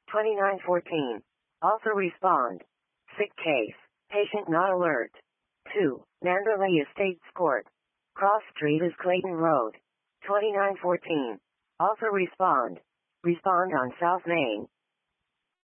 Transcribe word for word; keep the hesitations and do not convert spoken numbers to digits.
twenty-nine fourteen. Also respond. Sick case. Patient not alert. two. Manderley Estates Court. Cross Street is Clayton Road. twenty-nine fourteen. Also respond. Respond on South Main.